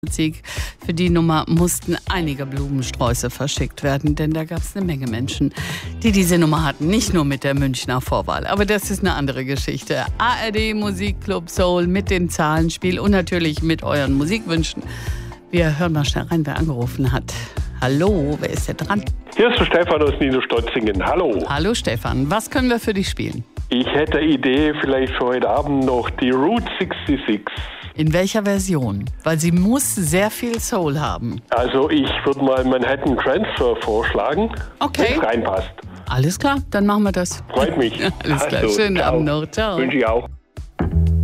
Sieg. Für die Nummer mussten einige Blumensträuße verschickt werden, denn da gab es eine Menge Menschen, die diese Nummer hatten. Nicht nur mit der Münchner Vorwahl, aber das ist eine andere Geschichte. ARD Musikclub Soul mit dem Zahlenspiel und natürlich mit euren Musikwünschen. Wir hören mal schnell rein, wer angerufen hat. Hallo, wer ist denn dran? Hier ist der Stefan aus Niederstotzingen. Hallo. Hallo Stefan, was können wir für dich spielen? Ich hätte eine Idee, vielleicht für heute Abend noch die Route 66. In welcher Version? Weil sie muss sehr viel Soul haben. Also ich würde mal Manhattan Transfer vorschlagen, Okay. wenn es reinpasst. Alles klar, dann machen wir das. Freut mich. Alles klar, schönen ciao. Abend noch. Ciao. Wünsche ich auch.